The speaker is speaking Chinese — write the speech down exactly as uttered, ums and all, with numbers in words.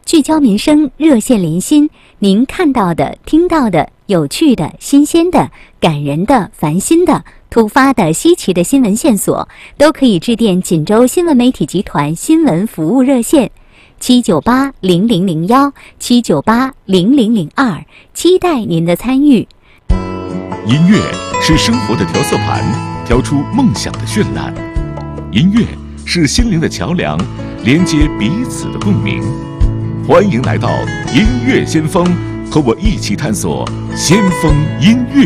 聚焦民生，热线连心。您看到的、听到的、有趣的、新鲜的、感人的、烦心的、突发的、稀奇的新闻线索，都可以致电锦州新闻媒体集团新闻服务热线七九八零零零幺七九八零零零二，期待您的参与。 音乐是生活的调色盘，调出梦想的绚烂；音乐是心灵的桥梁，连接彼此的共鸣。欢迎来到音乐先锋，和我一起探索先锋音乐。